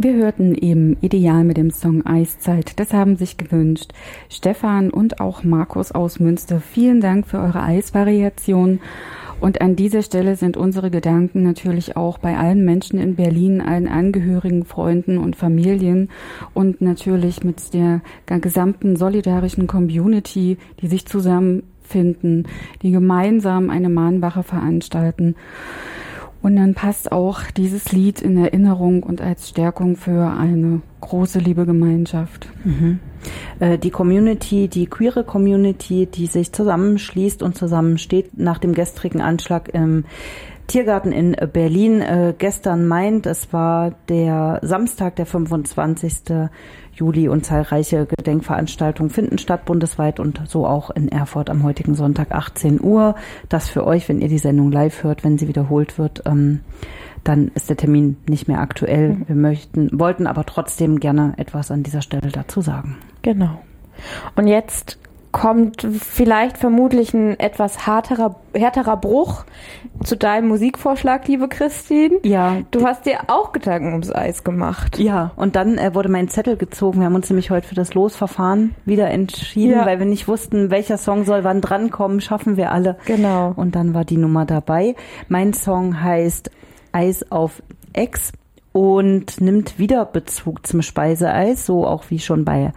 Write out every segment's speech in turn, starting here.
Wir hörten eben Ideal mit dem Song Eiszeit. Das haben sich gewünscht Stefan und auch Markus aus Münster. Vielen Dank für eure Eisvariation. Und an dieser Stelle sind unsere Gedanken natürlich auch bei allen Menschen in Berlin, allen Angehörigen, Freunden und Familien und natürlich mit der gesamten solidarischen Community, die sich zusammenfinden, die gemeinsam eine Mahnwache veranstalten. Und dann passt auch dieses Lied in Erinnerung und als Stärkung für eine große Liebe-Gemeinschaft. Mhm. Die Community, die queere Community, die sich zusammenschließt und zusammensteht nach dem gestrigen Anschlag im Tiergarten in Berlin. Gestern meint, es war der Samstag, der 25. Juli und zahlreiche Gedenkveranstaltungen finden statt bundesweit und so auch in Erfurt am heutigen Sonntag 18 Uhr. Das für euch, wenn ihr die Sendung live hört, wenn sie wiederholt wird, dann ist der Termin nicht mehr aktuell. Wir wollten aber trotzdem gerne etwas an dieser Stelle dazu sagen. Genau. Und jetzt kommt vielleicht vermutlich ein etwas härterer Bruch zu deinem Musikvorschlag, liebe Christine. Ja. Du hast dir auch Gedanken ums Eis gemacht. Ja, und dann wurde mein Zettel gezogen. Wir haben uns nämlich heute für das Losverfahren wieder entschieden, weil wir nicht wussten, welcher Song soll wann drankommen, schaffen wir alle. Genau. Und dann war die Nummer dabei. Mein Song heißt Eis auf Ex und nimmt wieder Bezug zum Speiseeis, so auch wie schon bei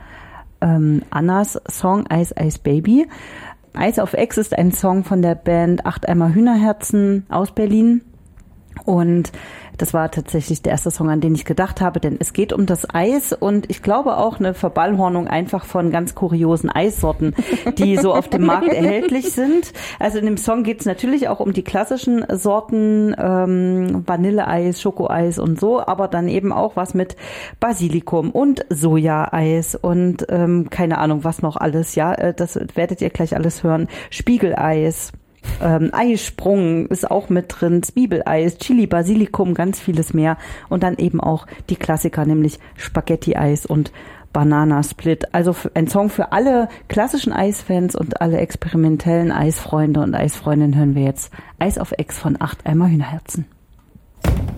Annas Song Eis, Eis Baby. Eis auf Ex ist ein Song von der Band 8 Eimer Hühnerherzen aus Berlin. Und das war tatsächlich der erste Song, an den ich gedacht habe, denn es geht um das Eis und ich glaube auch eine Verballhornung einfach von ganz kuriosen Eissorten, die so auf dem Markt erhältlich sind. Also in dem Song geht es natürlich auch um die klassischen Sorten, Vanilleeis, Schokoeis und so, aber dann eben auch was mit Basilikum und Sojaeis und keine Ahnung, was noch alles, ja, das werdet ihr gleich alles hören. Spiegeleis. Eissprung ist auch mit drin, Zwiebeleis, Chili, Basilikum, ganz vieles mehr und dann eben auch die Klassiker, nämlich Spaghetti-Eis und Bananasplit. Also ein Song für alle klassischen Eisfans und alle experimentellen Eisfreunde und Eisfreundinnen hören wir jetzt Eis auf Ex von 8 Eimer Hühnerherzen.